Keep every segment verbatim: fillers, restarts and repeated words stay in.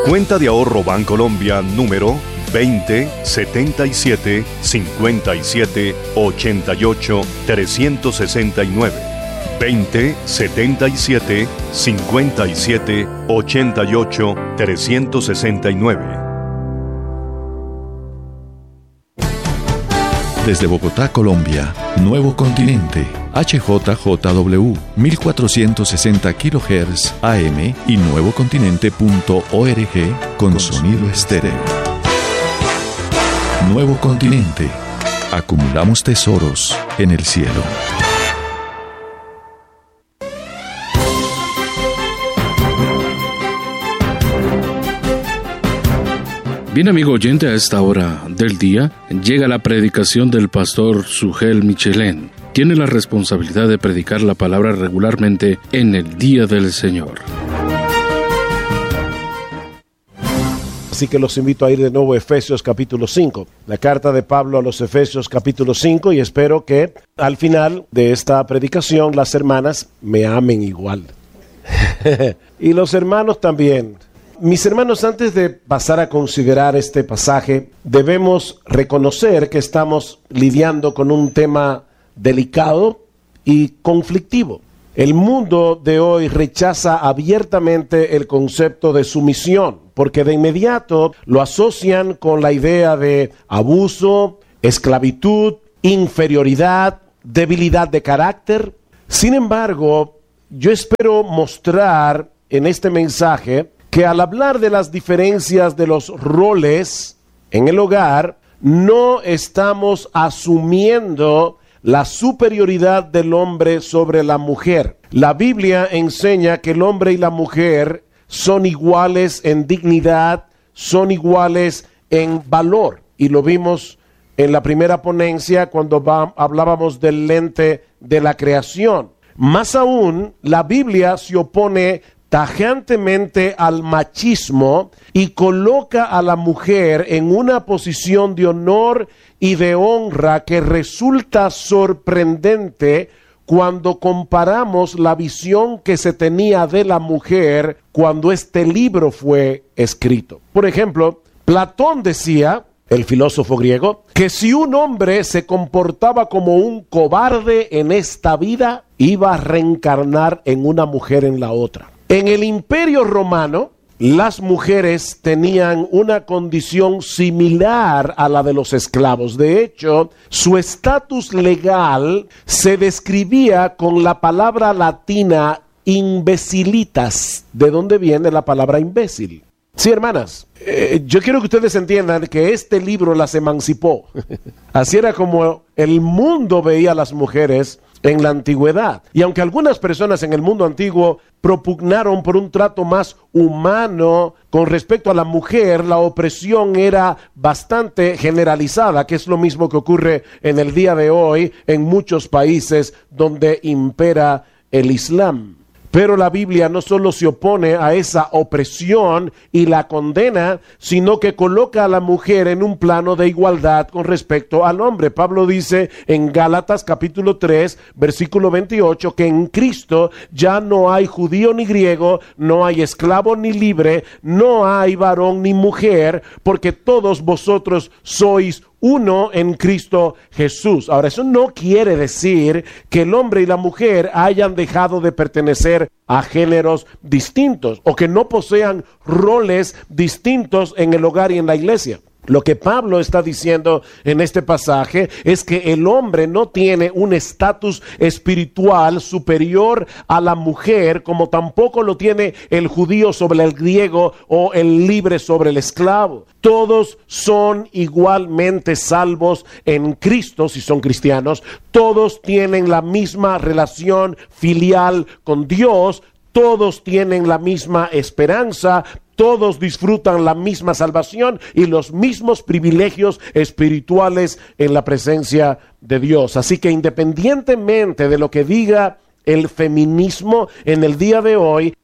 Cuenta de ahorro Bancolombia número veinte setenta y siete cincuenta y siete ochenta y ocho trescientos sesenta y nueve. veinte setenta y siete cincuenta y siete ochenta y ocho trescientos sesenta y nueve. Desde Bogotá, Colombia, Nuevo Continente, H J J W, mil cuatrocientos sesenta kilohertz A M y nuevocontinente punto org con sonido estéreo. Nuevo Continente. Acumulamos tesoros en el cielo. Bien, amigo oyente, a esta hora del día llega la predicación del pastor Sugel Michelén. Tiene la responsabilidad de predicar la palabra regularmente en el Día del Señor. Así que los invito a ir de nuevo a Efesios capítulo cinco, la carta de Pablo a los Efesios capítulo cinco, y espero que al final de esta predicación las hermanas me amen igual. Y los hermanos también. Mis hermanos, antes de pasar a considerar este pasaje, debemos reconocer que estamos lidiando con un tema delicado y conflictivo. El mundo de hoy rechaza abiertamente el concepto de sumisión, porque de inmediato lo asocian con la idea de abuso, esclavitud, inferioridad, debilidad de carácter. Sin embargo, yo espero mostrar en este mensaje que al hablar de las diferencias de los roles en el hogar, no estamos asumiendo la superioridad del hombre sobre la mujer. La Biblia enseña que el hombre y la mujer son iguales en dignidad, son iguales en valor. Y lo vimos en la primera ponencia cuando va, hablábamos del lente de la creación. Más aún, la Biblia se opone tajantemente al machismo y coloca a la mujer en una posición de honor y de honra que resulta sorprendente cuando comparamos la visión que se tenía de la mujer cuando este libro fue escrito. Por ejemplo, Platón decía, el filósofo griego, que si un hombre se comportaba como un cobarde en esta vida, iba a reencarnar en una mujer en la otra. En el Imperio Romano, las mujeres tenían una condición similar a la de los esclavos. De hecho, su estatus legal se describía con la palabra latina imbecilitas, de donde viene la palabra imbécil. Sí, hermanas, eh, yo quiero que ustedes entiendan que este libro las emancipó. Así era como el mundo veía a las mujeres en la antigüedad. Y aunque algunas personas en el mundo antiguo propugnaron por un trato más humano con respecto a la mujer, la opresión era bastante generalizada, que es lo mismo que ocurre en el día de hoy en muchos países donde impera el Islam. Pero la Biblia no solo se opone a esa opresión y la condena, sino que coloca a la mujer en un plano de igualdad con respecto al hombre. Pablo dice en Gálatas capítulo tres, versículo veintiocho, que en Cristo ya no hay judío ni griego, no hay esclavo ni libre, no hay varón ni mujer, porque todos vosotros sois uno en Cristo Jesús. Ahora, eso no quiere decir que el hombre y la mujer hayan dejado de pertenecer a géneros distintos o que no posean roles distintos en el hogar y en la iglesia. Lo que Pablo está diciendo en este pasaje es que el hombre no tiene un estatus espiritual superior a la mujer, como tampoco lo tiene el judío sobre el griego o el libre sobre el esclavo. Todos son igualmente salvos en Cristo si son cristianos. Todos tienen la misma relación filial con Dios. Todos tienen la misma esperanza. Todos disfrutan la misma salvación y los mismos privilegios espirituales en la presencia de Dios. Así que independientemente de lo que diga el feminismo en el día de hoy,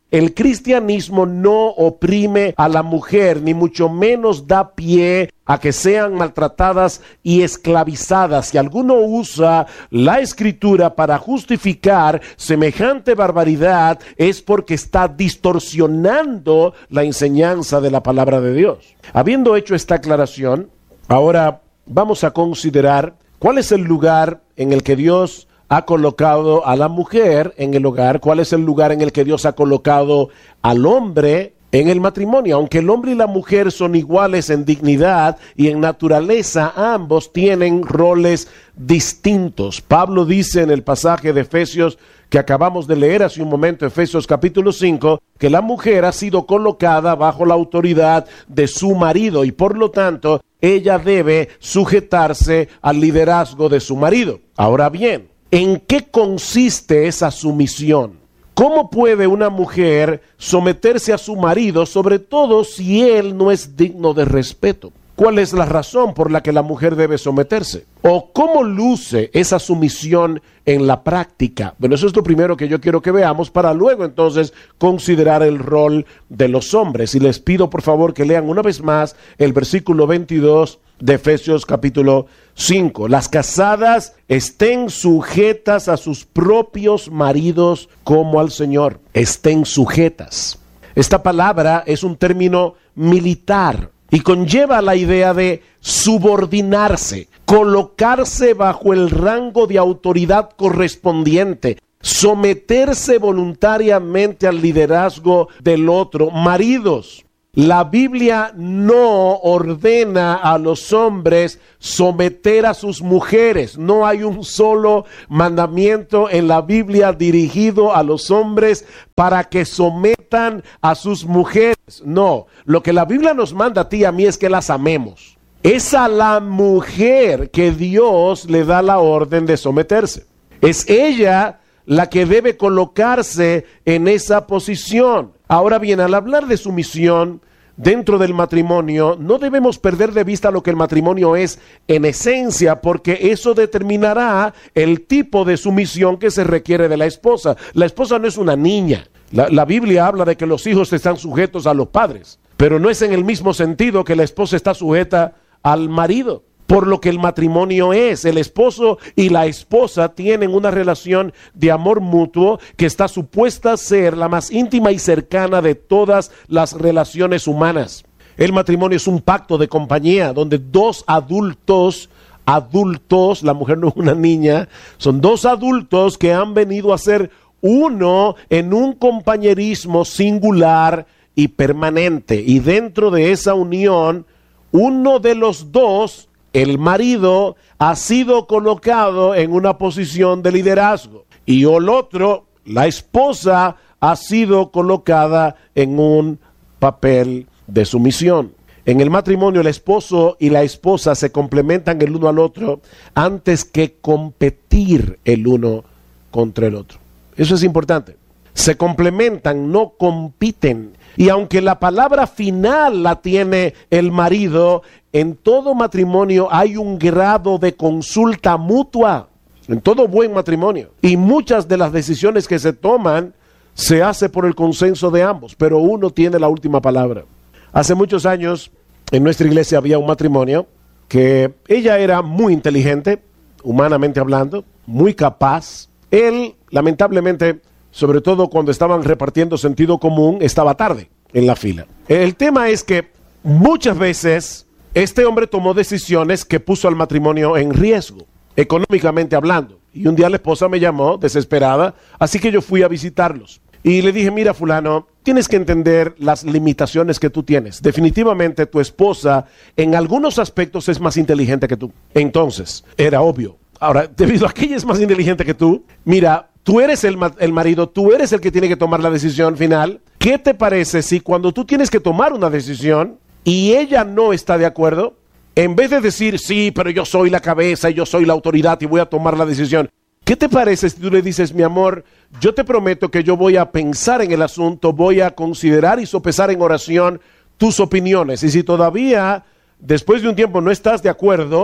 El cristianismo no oprime a la mujer, ni mucho menos da pie a que sean maltratadas y esclavizadas. Si alguno usa la Escritura para justificar semejante barbaridad, es porque está distorsionando la enseñanza de la palabra de Dios. Habiendo hecho esta aclaración, ahora vamos a considerar cuál es el lugar en el que Dios ha colocado a la mujer en el hogar, cuál es el lugar en el que Dios ha colocado al hombre en el matrimonio. Aunque el hombre y la mujer son iguales en dignidad y en naturaleza, ambos tienen roles distintos. Pablo dice en el pasaje de Efesios que acabamos de leer hace un momento, Efesios capítulo cinco, que la mujer ha sido colocada bajo la autoridad de su marido y por lo tanto ella debe sujetarse al liderazgo de su marido. Ahora bien, ¿en qué consiste esa sumisión? ¿Cómo puede una mujer someterse a su marido, sobre todo si él no es digno de respeto? ¿Cuál es la razón por la que la mujer debe someterse? ¿O cómo luce esa sumisión en la práctica? Bueno, eso es lo primero que yo quiero que veamos para luego entonces considerar el rol de los hombres. Y les pido por favor que lean una vez más el versículo veintidós de Efesios capítulo cinco. Las casadas estén sujetas a sus propios maridos como al Señor. Estén sujetas. Esta palabra es un término militar y conlleva la idea de subordinarse, colocarse bajo el rango de autoridad correspondiente, someterse voluntariamente al liderazgo del otro. Maridos, la Biblia no ordena a los hombres someter a sus mujeres. No hay un solo mandamiento en la Biblia dirigido a los hombres para que sometan a sus mujeres. No, lo que la Biblia nos manda a ti y a mí es que las amemos. Es a la mujer que Dios le da la orden de someterse. Es ella la que debe colocarse en esa posición. Ahora bien, al hablar de sumisión dentro del matrimonio, no debemos perder de vista lo que el matrimonio es en esencia, porque eso determinará el tipo de sumisión que se requiere de la esposa. La esposa no es una niña. La, la Biblia habla de que los hijos están sujetos a los padres, pero no es en el mismo sentido que la esposa está sujeta al marido. Por lo que el matrimonio es, el esposo y la esposa tienen una relación de amor mutuo que está supuesta a ser la más íntima y cercana de todas las relaciones humanas. El matrimonio es un pacto de compañía donde dos adultos, adultos, la mujer no es una niña, son dos adultos que han venido a ser uno en un compañerismo singular y permanente. Y dentro de esa unión, uno de los dos, el marido, ha sido colocado en una posición de liderazgo y el otro, la esposa, ha sido colocada en un papel de sumisión. En el matrimonio, el esposo y la esposa se complementan el uno al otro antes que competir el uno contra el otro. Eso es importante. Se complementan, no compiten. Y aunque la palabra final la tiene el marido, en todo matrimonio hay un grado de consulta mutua, en todo buen matrimonio. Y muchas de las decisiones que se toman se hace por el consenso de ambos, pero uno tiene la última palabra. Hace muchos años en nuestra iglesia había un matrimonio que ella era muy inteligente, humanamente hablando, muy capaz. Él, lamentablemente, sobre todo cuando estaban repartiendo sentido común, estaba tarde en la fila. El tema es que muchas veces este hombre tomó decisiones que puso al matrimonio en riesgo, económicamente hablando. Y un día la esposa me llamó desesperada, así que yo fui a visitarlos. Y le dije, mira fulano, tienes que entender las limitaciones que tú tienes. Definitivamente tu esposa en algunos aspectos es más inteligente que tú. Entonces, era obvio. Ahora, debido a que ella es más inteligente que tú, mira, tú eres el, el marido, tú eres el que tiene que tomar la decisión final. ¿Qué te parece si cuando tú tienes que tomar una decisión y ella no está de acuerdo, en vez de decir, sí, pero yo soy la cabeza y yo soy la autoridad y voy a tomar la decisión, ¿qué te parece si tú le dices, mi amor, yo te prometo que yo voy a pensar en el asunto, voy a considerar y sopesar en oración tus opiniones, y si todavía después de un tiempo no estás de acuerdo,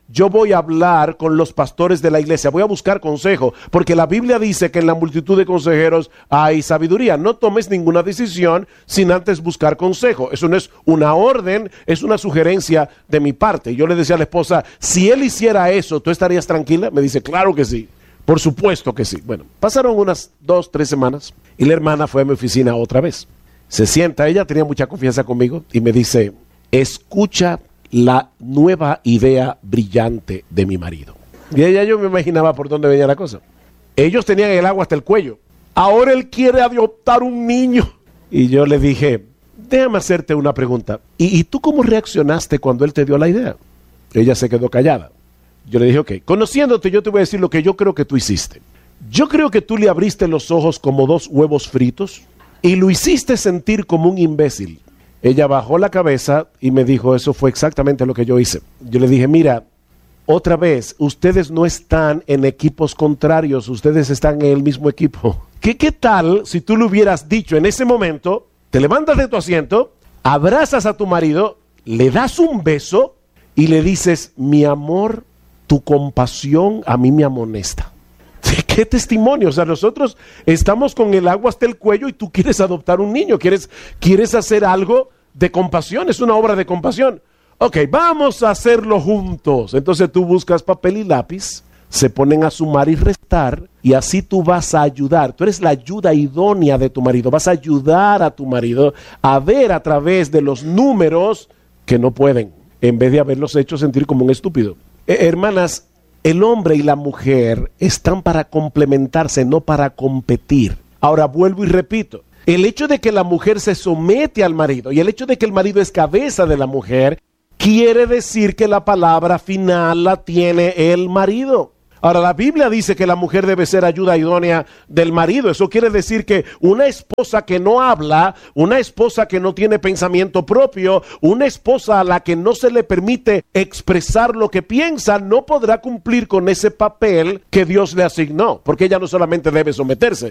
yo voy a hablar con los pastores de la iglesia, voy a buscar consejo, porque la Biblia dice que en la multitud de consejeros hay sabiduría. No tomes ninguna decisión sin antes buscar consejo. Eso no es una orden, es una sugerencia de mi parte. Yo le decía a la esposa, si él hiciera eso, ¿tú estarías tranquila? Me dice, claro que sí, por supuesto que sí. Bueno, pasaron unas dos, tres semanas y la hermana fue a mi oficina otra vez. Se sienta, ella tenía mucha confianza conmigo y me dice, escucha la nueva idea brillante de mi marido. Y ella, yo me imaginaba por dónde venía la cosa. Ellos tenían el agua hasta el cuello. Ahora él quiere adoptar un niño. Y yo le dije, déjame hacerte una pregunta. ¿Y, y tú cómo reaccionaste cuando él te dio la idea? Ella se quedó callada. Yo le dije, ok, conociéndote yo te voy a decir lo que yo creo que tú hiciste. Yo creo que tú le abriste los ojos como dos huevos fritos y lo hiciste sentir como un imbécil. Ella bajó la cabeza y me dijo, eso fue exactamente lo que yo hice. Yo le dije, mira, otra vez, ustedes no están en equipos contrarios, ustedes están en el mismo equipo. ¿Qué, qué tal si tú le hubieras dicho en ese momento, te levantas de tu asiento, abrazas a tu marido, le das un beso y le dices, mi amor, tu compasión a mí me amonesta? ¿Qué testimonio? O sea, nosotros estamos con el agua hasta el cuello y tú quieres adoptar un niño, quieres, quieres hacer algo de compasión, es una obra de compasión. Ok, vamos a hacerlo juntos. Entonces tú buscas papel y lápiz, se ponen a sumar y restar y así tú vas a ayudar. Tú eres la ayuda idónea de tu marido, vas a ayudar a tu marido a ver a través de los números que no pueden, en vez de haberlos hecho sentir como un estúpido. Eh, hermanas, el hombre y la mujer están para complementarse, no para competir. Ahora vuelvo y repito, el hecho de que la mujer se somete al marido y el hecho de que el marido es cabeza de la mujer, quiere decir que la palabra final la tiene el marido. Ahora, la Biblia dice que la mujer debe ser ayuda idónea del marido. Eso quiere decir que una esposa que no habla, una esposa que no tiene pensamiento propio, una esposa a la que no se le permite expresar lo que piensa, no podrá cumplir con ese papel que Dios le asignó. Porque ella no solamente debe someterse,